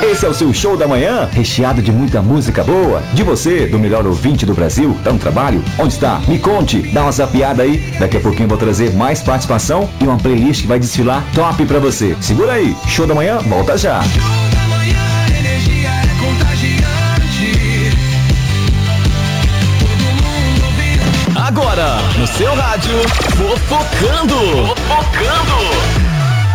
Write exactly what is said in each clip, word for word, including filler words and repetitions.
Esse é o seu show da manhã, recheado de muita música boa. De você, do melhor ouvinte do Brasil. Tá no trabalho? Onde está? Me conte, dá uma zapiada aí. Daqui a pouquinho eu vou trazer mais participação e uma playlist que vai desfilar top pra você. Segura aí, show da manhã, volta já. Agora, no seu rádio, Fofocando. Fofocando.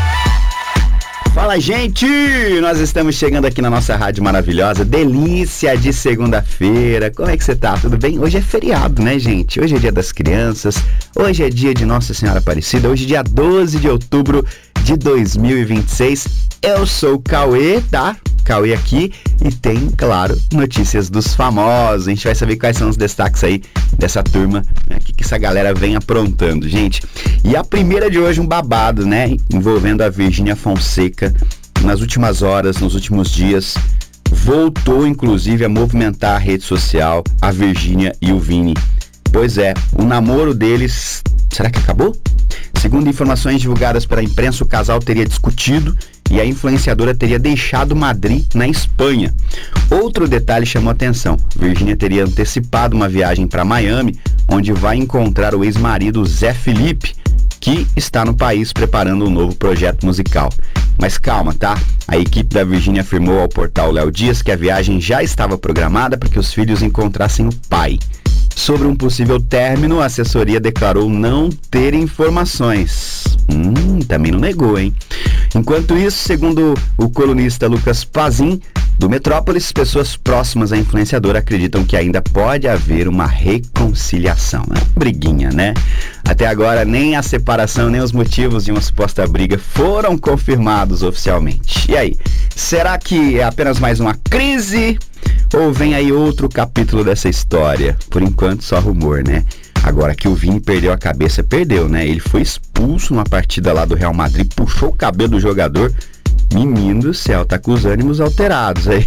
Fala, gente! Nós estamos chegando aqui na nossa rádio maravilhosa, delícia de segunda-feira. Como é que você tá? Tudo bem? Hoje é feriado, né, gente? Hoje é dia das crianças, hoje é dia de Nossa Senhora Aparecida, hoje é dia doze de outubro de dois mil e vinte e seis. Eu sou o Cauê, tá? Cauê aqui e tem, claro, notícias dos famosos. A gente vai saber quais são os destaques aí dessa turma, né? O que, que essa galera vem aprontando, gente. E a primeira de hoje, um babado, né? Envolvendo a Virgínia Fonseca. Nas últimas horas, nos últimos dias, voltou, inclusive, a movimentar a rede social, a Virgínia e o Vini. Pois é, o namoro deles, será que acabou? Segundo informações divulgadas pela imprensa, o casal teria discutido e a influenciadora teria deixado Madrid, na Espanha. Outro detalhe chamou atenção. Virgínia teria antecipado uma viagem para Miami, onde vai encontrar o ex-marido Zé Felipe, que está no país preparando um novo projeto musical. Mas calma, tá? A equipe da Virgínia afirmou ao portal Léo Dias que a viagem já estava programada para que os filhos encontrassem o pai. Sobre um possível término, a assessoria declarou não ter informações. Hum, também não negou, hein? Enquanto isso, segundo o colunista Lucas Pazin, do Metrópolis, pessoas próximas à influenciadora acreditam que ainda pode haver uma reconciliação. Né? Briguinha, né? Até agora, nem a separação, nem os motivos de uma suposta briga foram confirmados oficialmente. E aí, será que é apenas mais uma crise? Ou vem aí outro capítulo dessa história? Por enquanto, só rumor, né? Agora que o Vini perdeu a cabeça, perdeu, né? Ele foi expulso numa partida lá do Real Madrid, puxou o cabelo do jogador. Menino do céu, tá com os ânimos alterados aí.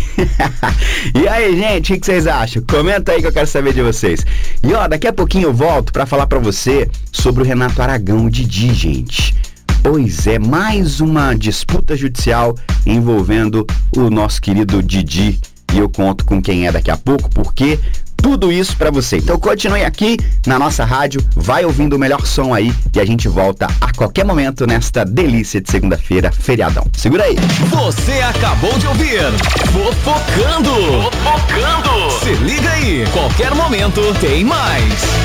E aí, gente, o que vocês acham? Comenta aí que eu quero saber de vocês. E ó, daqui a pouquinho eu volto pra falar pra você sobre o Renato Aragão, o Didi, gente. Pois é, mais uma disputa judicial envolvendo o nosso querido Didi. E eu conto com quem é daqui a pouco, porque tudo isso pra você. Então continue aqui na nossa rádio, vai ouvindo o melhor som aí e a gente volta a qualquer momento nesta delícia de segunda-feira, feriadão. Segura aí. Você acabou de ouvir Fofocando. Fofocando. Se liga aí, qualquer momento tem mais.